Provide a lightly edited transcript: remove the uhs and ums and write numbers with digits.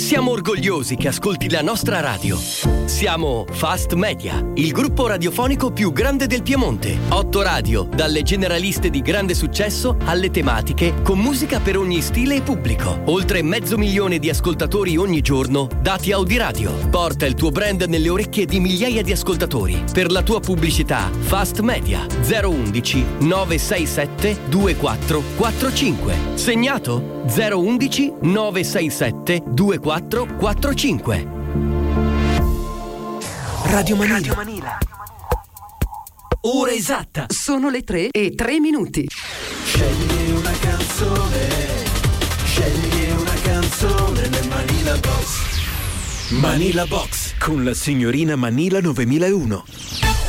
Siamo orgogliosi che ascolti la nostra radio. Siamo Fast Media, il gruppo radiofonico più grande del Piemonte. 8 radio, dalle generaliste di grande successo alle tematiche, con musica per ogni stile e pubblico. Oltre 500.000 di ascoltatori ogni giorno, dati Audiradio. Porta il tuo brand nelle orecchie di migliaia di ascoltatori. Per la tua pubblicità, Fast Media 011 967 2445. Segnato? 011 967 2445. Radio Manila. Ora esatta. Sono le 3:03. Scegli una canzone nel Manila Box. Manila Box con la signorina Manila 9001.